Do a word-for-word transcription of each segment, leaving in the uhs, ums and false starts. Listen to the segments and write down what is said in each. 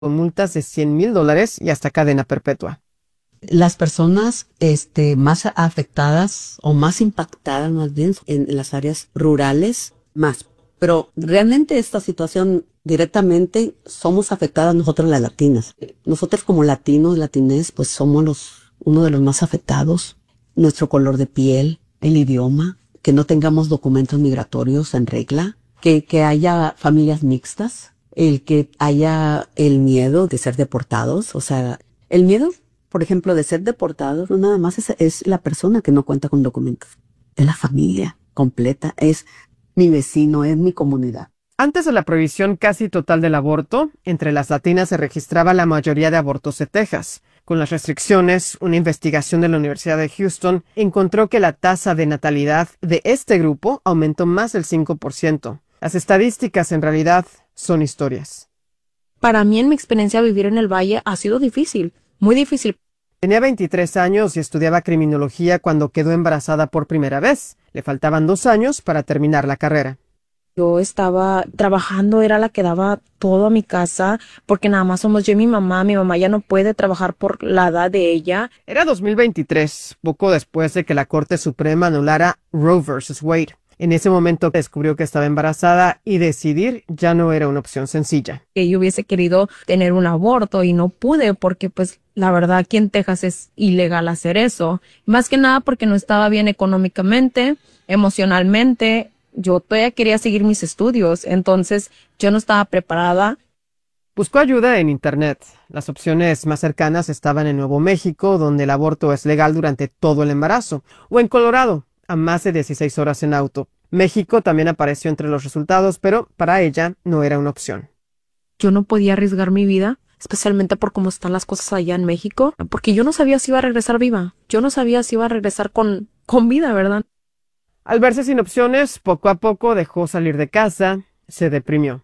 con multas de cien mil dólares y hasta cadena perpetua. Las personas este, más afectadas o más impactadas más bien en, en las áreas rurales más. Pero realmente esta situación directamente somos afectadas nosotros las latinas. Nosotros como latinos, latines, pues somos los uno de los más afectados. Nuestro color de piel, el idioma, que no tengamos documentos migratorios en regla, que, que haya familias mixtas, el que haya el miedo de ser deportados. O sea, el miedo, por ejemplo, de ser deportados, no nada más es, es la persona que no cuenta con documentos. Es la familia completa, es mi vecino, es mi comunidad. Antes de la prohibición casi total del aborto, entre las latinas se registraba la mayoría de abortos de Texas. Con las restricciones, una investigación de la Universidad de Houston encontró que la tasa de natalidad de este grupo aumentó más del cinco por ciento. Las estadísticas en realidad son historias. Para mí, en mi experiencia, vivir en el Valle ha sido difícil, muy difícil. Tenía veintitrés años y estudiaba criminología cuando quedó embarazada por primera vez. Le faltaban dos años para terminar la carrera. Yo estaba trabajando, era la que daba todo a mi casa, porque nada más somos yo y mi mamá. Mi mamá ya no puede trabajar por la edad de ella. Era dos mil veintitrés, poco después de que la Corte Suprema anulara Roe versus Wade. En ese momento descubrió que estaba embarazada y decidir ya no era una opción sencilla. Que yo hubiese querido tener un aborto y no pude porque pues la verdad aquí en Texas es ilegal hacer eso. Más que nada porque no estaba bien económicamente, emocionalmente. Yo todavía quería seguir mis estudios, entonces yo no estaba preparada. Buscó ayuda en Internet. Las opciones más cercanas estaban en Nuevo México, donde el aborto es legal durante todo el embarazo, o en Colorado, a más de dieciséis horas en auto. México también apareció entre los resultados, pero para ella no era una opción. Yo no podía arriesgar mi vida, especialmente por cómo están las cosas allá en México, porque yo no sabía si iba a regresar viva. Yo no sabía si iba a regresar con, con vida, ¿verdad? Al verse sin opciones, poco a poco dejó salir de casa, se deprimió.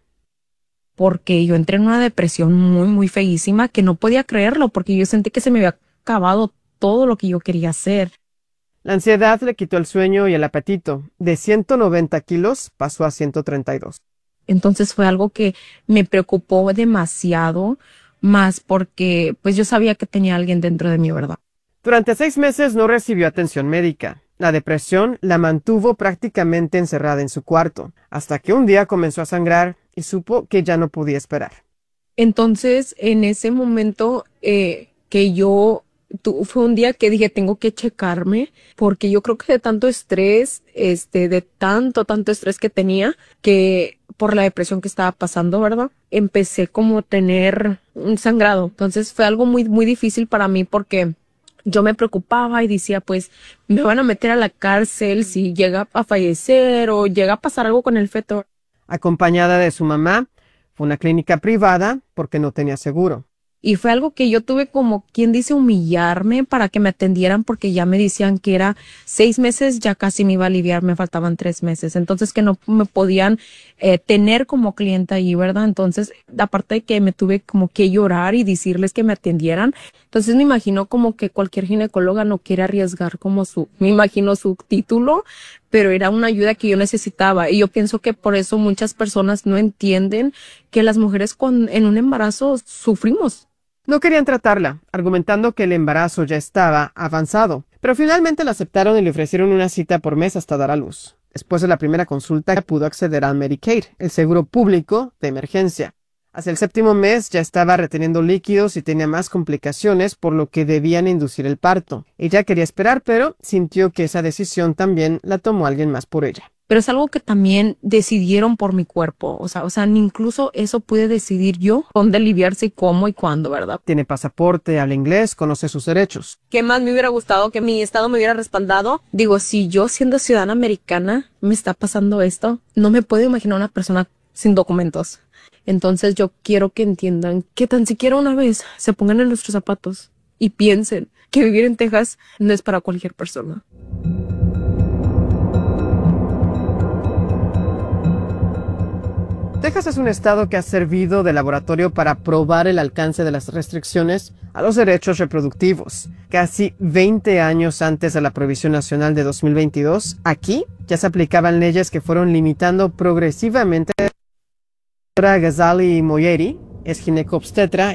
Porque yo entré en una depresión muy, muy feísima que no podía creerlo, porque yo sentí que se me había acabado todo lo que yo quería hacer. La ansiedad le quitó el sueño y el apetito. De ciento noventa kilos pasó a ciento treinta y dos. Entonces fue algo que me preocupó demasiado, más porque pues yo sabía que tenía alguien dentro de mí, ¿verdad? Durante seis meses no recibió atención médica. La depresión la mantuvo prácticamente encerrada en su cuarto, hasta que un día comenzó a sangrar y supo que ya no podía esperar. Entonces, en ese momento eh, que yo, tu, fue un día que dije, tengo que checarme, porque yo creo que de tanto estrés, este, de tanto, tanto estrés que tenía, que por la depresión que estaba pasando, ¿verdad? Empecé como a tener un sangrado. Entonces fue algo muy, muy difícil para mí porque yo me preocupaba y decía, pues, me van a meter a la cárcel si llega a fallecer o llega a pasar algo con el feto. Acompañada de su mamá, fue a una clínica privada porque no tenía seguro. Y fue algo que yo tuve como, quien dice, humillarme para que me atendieran porque ya me decían que era seis meses, ya casi me iba a aliviar, me faltaban tres meses. Entonces que no me podían eh, tener como clienta ahí, ¿verdad? Entonces, aparte de que me tuve como que llorar y decirles que me atendieran, entonces me imagino como que cualquier ginecóloga no quiere arriesgar como su, me imagino su título, pero era una ayuda que yo necesitaba. Y yo pienso que por eso muchas personas no entienden que las mujeres con, en un embarazo sufrimos. No querían tratarla, argumentando que el embarazo ya estaba avanzado, pero finalmente la aceptaron y le ofrecieron una cita por mes hasta dar a luz. Después de la primera consulta, pudo acceder al Medicaid, el seguro público de emergencia. Hacia el séptimo mes ya estaba reteniendo líquidos y tenía más complicaciones, por lo que debían inducir el parto. Ella quería esperar, pero sintió que esa decisión también la tomó alguien más por ella. Pero es algo que también decidieron por mi cuerpo. O sea, o sea, incluso eso pude decidir yo dónde aliviarse y cómo y cuándo, ¿verdad? Tiene pasaporte, habla inglés, conoce sus derechos. ¿Qué más me hubiera gustado? Que mi estado me hubiera respaldado. Digo, si yo siendo ciudadana americana me está pasando esto, no me puedo imaginar una persona sin documentos. Entonces yo quiero que entiendan que tan siquiera una vez se pongan en nuestros zapatos y piensen que vivir en Texas no es para cualquier persona. Texas es un estado que ha servido de laboratorio para probar el alcance de las restricciones a los derechos reproductivos. Casi veinte años antes de la prohibición nacional de dos mil veintidós, aquí ya se aplicaban leyes que fueron limitando progresivamente. La doctora Ghazali Moyeri Es ginecobstetra